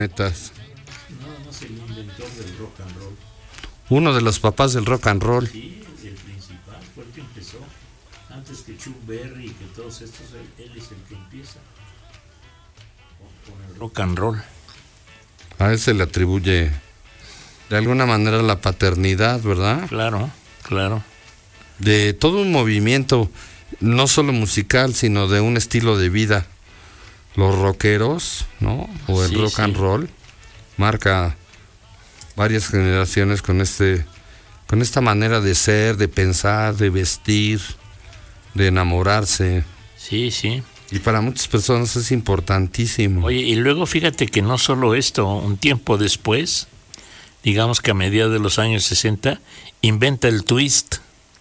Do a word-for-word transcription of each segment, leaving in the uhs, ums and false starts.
Netas. No, no es el inventor del rock and roll. Uno de los papás del rock and roll. Sí, el principal, fue el que empezó. Antes que Chuck Berry y que todos estos, él, él es el que empieza con, con el rock and roll. A él se le atribuye de alguna manera la paternidad, ¿verdad? Claro, claro. De todo un movimiento, no solo musical, sino de un estilo de vida. Los rockeros, ¿no? O el Sí, rock sí. and roll marca varias generaciones con este, con esta manera de ser, de pensar, de vestir, de enamorarse. Sí, sí. Y para muchas personas es importantísimo. Oye, y luego fíjate que no solo esto, un tiempo después, digamos que a mediados de los años sesenta, inventa el twist.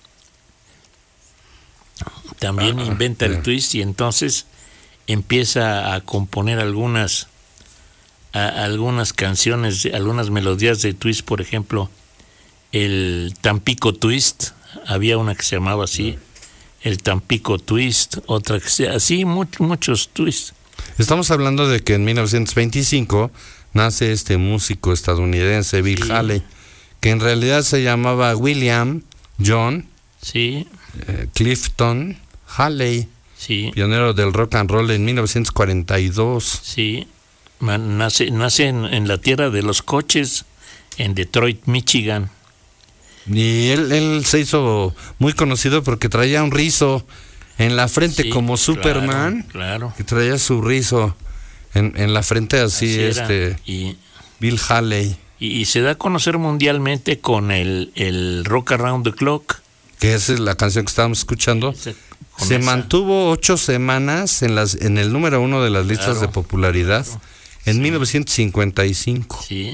También Ah, inventa yeah. el twist y entonces empieza a componer algunas a, algunas canciones, algunas melodías de twist, por ejemplo, el Tampico Twist, había una que se llamaba así, el Tampico Twist, otra que se, así much, muchos twists. Estamos hablando de que en mil novecientos veinticinco nace este músico estadounidense, Bill Sí. Haley, que en realidad se llamaba William John Sí, eh, Clifton Haley, sí, pionero del rock and roll en mil novecientos cuarenta y dos. sí. Man- nace nace en, en la tierra de los coches, en Detroit, Michigan. Y él, él se hizo muy conocido porque traía un rizo en la frente, Sí, como Superman, Claro, que traía su rizo en, en la frente así, así era. este Y, Bill Haley, y, y se da a conocer mundialmente con el, el Rock Around the Clock. que esa es la canción que estábamos escuchando. Ese- con Se esa. mantuvo ocho semanas en las en el número uno de las listas Claro, de popularidad en Sí. mil novecientos cincuenta y cinco. Sí.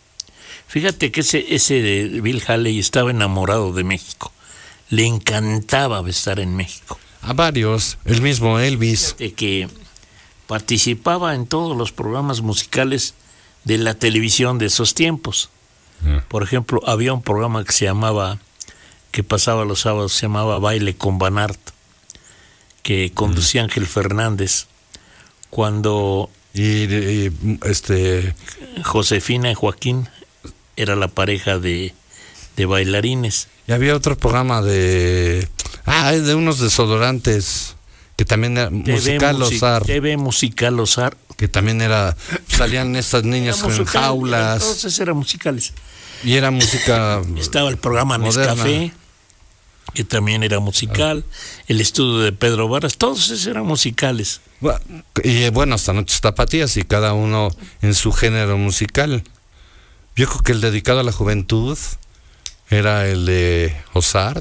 Fíjate que ese, ese de Bill Haley estaba enamorado de México. Le encantaba estar en México. A varios, el mismo Elvis. De que participaba en todos los programas musicales de la televisión de esos tiempos. Por ejemplo, había un programa que se llamaba, que pasaba los sábados, se llamaba Baile con Banart, que conducía Ángel Fernández, cuando Y, y, este Josefina y Joaquín era la pareja de, de bailarines. y había otro programa de ah, de unos desodorantes que también era musical Music- Ozar, T V Musical Ozar. que también era salían estas niñas Era con musical, jaulas entonces eran musicales. y era música Estaba el programa moderna. Nescafé, que también era musical, el estudio de Pedro Varas, todos esos eran musicales. y bueno, hasta Noches Tapatías y cada uno en su género musical. Yo creo que el dedicado a la juventud era el de Ozar.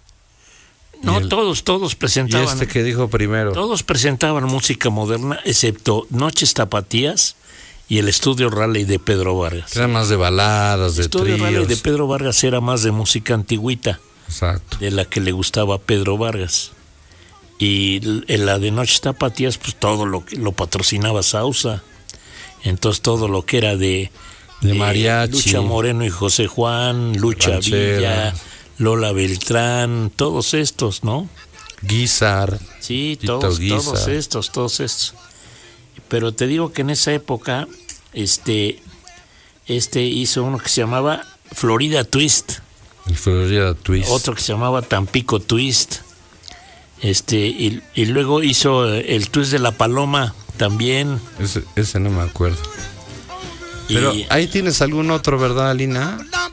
No, Y el- todos, todos Y presentaban, este que dijo primero. todos presentaban música moderna, excepto Noches Tapatías y el estudio Raleigh de Pedro Vargas. Que eran más de baladas, El de estudio Raleigh tríos. de Pedro Vargas era más de música antigüita, Exacto. de la que le gustaba a Pedro Vargas. Y l- en la de Noches Tapatías, pues todo lo que lo patrocinaba Sausa. Entonces todo lo que era de, De mariachi. Lucha Moreno y José Juan, Lucha Ranchera. Villa, Lola Beltrán, todos estos, ¿no? Guizar. Sí, Tito todos, Guisa. todos estos, todos estos. Pero te digo que en esa época, este, este hizo uno que se llamaba Florida Twist, El Florida Twist. otro que se llamaba Tampico Twist, este, y, y luego hizo eh, el Twist de la Paloma también. Ese, ese no me acuerdo. Pero y, ahí tienes algún otro, ¿verdad, Alina?